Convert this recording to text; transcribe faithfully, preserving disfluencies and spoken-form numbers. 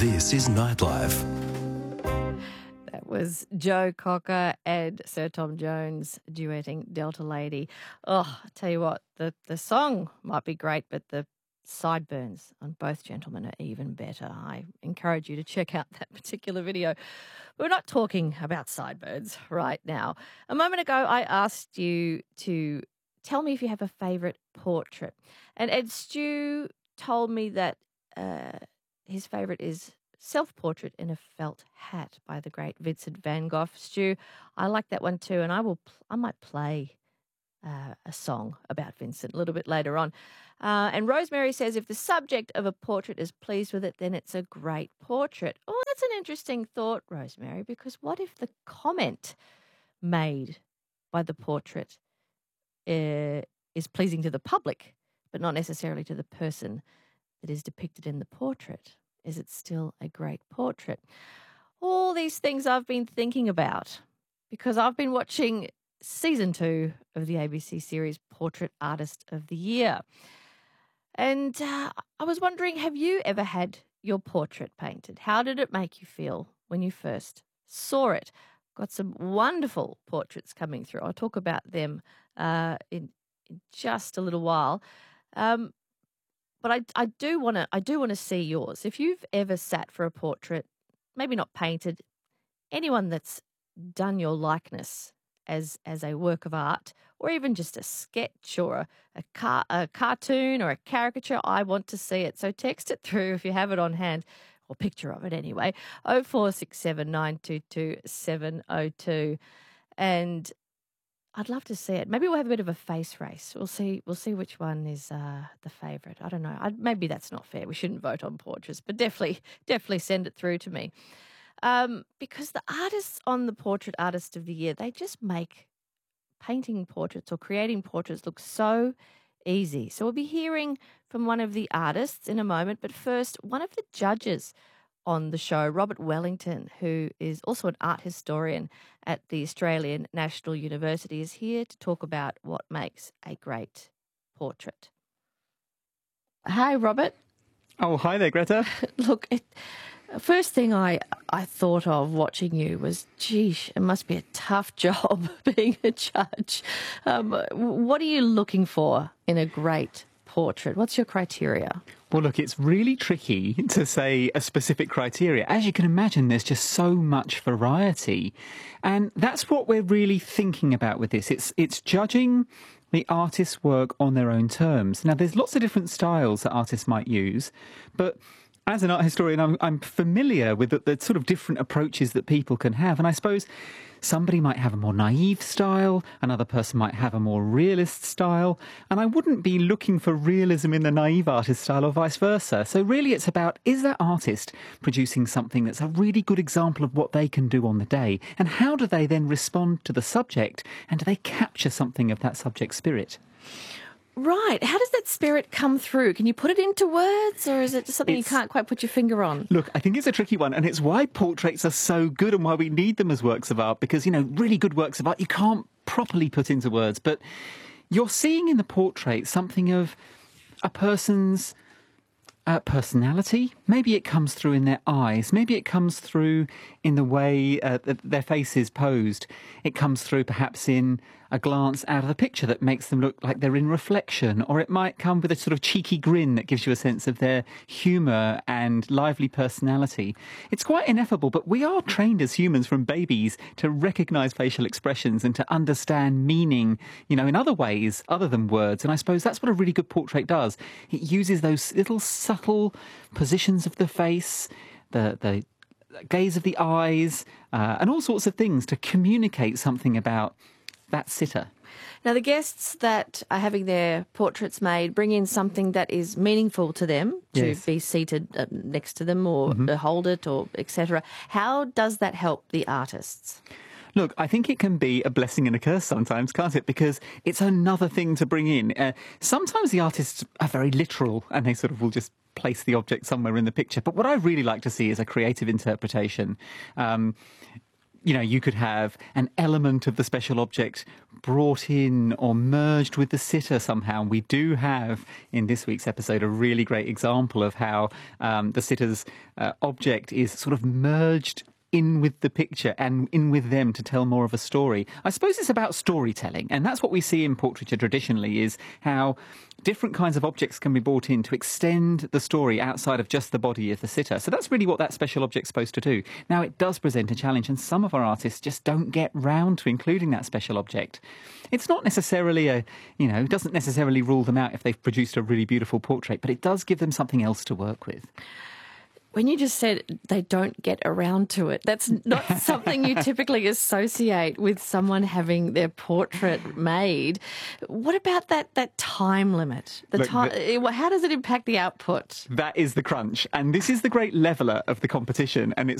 This is Nightlife. That was Joe Cocker and Sir Tom Jones duetting Delta Lady. Oh, I tell you what, the, the song might be great, but the sideburns on both gentlemen are even better. I encourage you to check out that particular video. We're not talking about sideburns right now. A moment ago, I asked you to tell me if you have a favourite portrait. And Ed Stew told me that uh, his favourite is Self-Portrait in a Felt Hat by the great Vincent van Gogh. Stu, I like that one too, and I will. I might play uh, a song about Vincent a little bit later on. Uh, and Rosemary says, if the subject of a portrait is pleased with it, then it's a great portrait. Oh, that's an interesting thought, Rosemary, because what if the comment made by the portrait uh, is pleasing to the public, but not necessarily to the person that is depicted in the portrait? Is it still a great portrait? All these things I've been thinking about because I've been watching season two of the A B C series Portrait Artist of the Year. And uh, I was wondering, have you ever had your portrait painted? How did it make you feel when you first saw it? Got some wonderful portraits coming through. I'll talk about them uh, in, in just a little while. Um, But I, I do want to I do want to see yours. If you've ever sat for a portrait, maybe not painted, anyone that's done your likeness as as a work of art, or even just a sketch or a a, car, a cartoon or a caricature, I want to see it. So text it through if you have it on hand, or picture of it anyway. oh four six seven, nine two two, seven oh two, and I'd love to see it. Maybe we'll have a bit of a face race. We'll see. We'll see which one is uh, the favourite. I don't know. I, maybe that's not fair. We shouldn't vote on portraits, but definitely, definitely send it through to me. Um, because the artists on the Portrait Artist of the Year, they just make painting portraits or creating portraits look so easy. So we'll be hearing from one of the artists in a moment. But first, one of the judges on the show, Robert Wellington, who is also an art historian at the Australian National University, is here to talk about what makes a great portrait. Hi, Robert. Oh, hi there, Greta. Look, it, first thing I, I thought of watching you was, geesh, it must be a tough job being a judge. Um, what are you looking for in a great portrait? What's your criteria? Well, look, it's really tricky to say a specific criteria. As you can imagine, there's just so much variety. And that's what we're really thinking about with this. It's it's judging the artist's work on their own terms. Now, there's lots of different styles that artists might use, but as an art historian, I'm, I'm familiar with the, the sort of different approaches that people can have. And I suppose somebody might have a more naive style, another person might have a more realist style, and I wouldn't be looking for realism in the naive artist style or vice versa. So really it's about, is that artist producing something that's a really good example of what they can do on the day? And how do they then respond to the subject? And do they capture something of that subject spirit? Right. How does that spirit come through? Can you put it into words, or is it just something It's, you can't quite put your finger on? Look, I think it's a tricky one, and it's why portraits are so good and why we need them as works of art, because, you know, really good works of art you can't properly put into words, but you're seeing in the portrait something of a person's uh, personality. Maybe it comes through in their eyes. Maybe it comes through in the way uh, that their face is posed. It comes through perhaps in a glance out of the picture that makes them look like they're in reflection, or it might come with a sort of cheeky grin that gives you a sense of their humour and lively personality. It's quite ineffable, but we are trained as humans from babies to recognise facial expressions and to understand meaning, you know, in other ways other than words. And I suppose that's what a really good portrait does. It uses those little subtle positions of the face, the the gaze of the eyes, uh, and all sorts of things to communicate something about that sitter. Now, the guests that are having their portraits made bring in something that is meaningful to them to Yes. be seated uh, next to them or Mm-hmm. uh, hold it or et cetera. How does that help the artists? Look, I think it can be a blessing and a curse sometimes, can't it? Because it's another thing to bring in. Uh, sometimes the artists are very literal and they sort of will just place the object somewhere in the picture. But what I really like to see is a creative interpretation. Um, you know, you could have an element of the special object brought in or merged with the sitter somehow. And we do have, in this week's episode, a really great example of how um, the sitter's uh, object is sort of merged in with the picture and in with them to tell more of a story. I suppose it's about storytelling, and that's what we see in portraiture traditionally, is how different kinds of objects can be brought in to extend the story outside of just the body of the sitter. So that's really what that special object's supposed to do. Now, it does present a challenge, and some of our artists just don't get round to including that special object. It's not necessarily a, you know, it doesn't necessarily rule them out if they've produced a really beautiful portrait, but it does give them something else to work with. When you just said they don't get around to it, that's not something you typically associate with someone having their portrait made. What about that, that time limit? The Look, time, the, how does it impact the output? That is the crunch. And this is the great leveller of the competition. And it's